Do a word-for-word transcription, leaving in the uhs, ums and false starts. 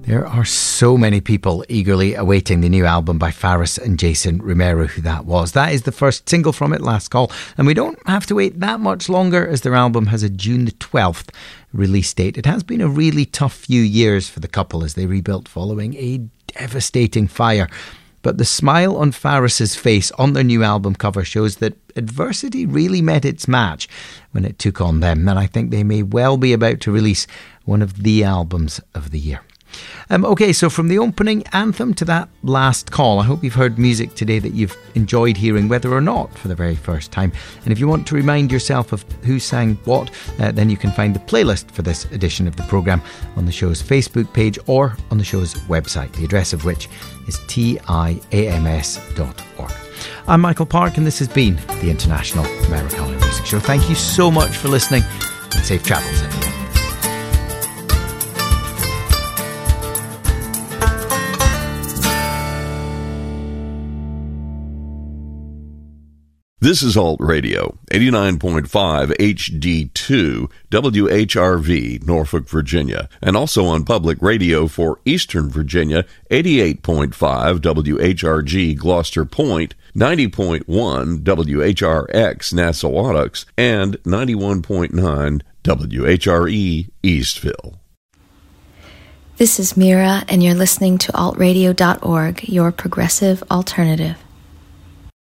There are so many people eagerly awaiting the new album by Faris and Jason Romero, who that was. That is the first single from it, Last Call, and we don't have to wait that much longer as their album has a June the twelfth release date. It has been a really tough few years for the couple as they rebuilt following a devastating fire. But the smile on Faris's face on their new album cover shows that adversity really met its match when it took on them, and I think they may well be about to release one of the albums of the year. Um, okay, so from the opening anthem to that Last Call, I hope you've heard music today that you've enjoyed hearing, whether or not for the very first time. And if you want to remind yourself of who sang what, uh, then you can find the playlist for this edition of the programme on the show's Facebook page or on the show's website, the address of which is tiams dot org. I'm Michael Park, and this has been the International Americana Music Show. Thank you so much for listening, and safe travels, everyone. This is Alt Radio, eighty-nine point five H D two, W H R V, Norfolk, Virginia, and also on public radio for Eastern Virginia, eighty-eight point five W H R G, Gloucester Point, ninety point one W H R X, Nassawadox, and ninety-one point nine W H R E, Eastville. This is Mira, and you're listening to alt radio dot org, your progressive alternative.